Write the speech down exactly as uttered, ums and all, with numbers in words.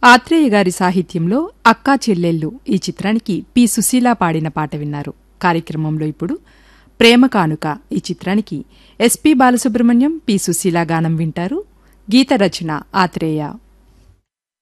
ఆత్రేయ గారి సాహిత్యంలో అక్కా చెల్లెళ్ళు ఈ చిత్రానికి పి సుశీల పాడిన పాట విన్నారు. కార్యక్రమంలో ఇప్పుడు ప్రేమ కానుక ఈ చిత్రానికి ఎస్పి బాలసుబ్రహ్మణ్యం, పి సుశీల గానం వింటారు. గీత రచన ఆత్రేయ.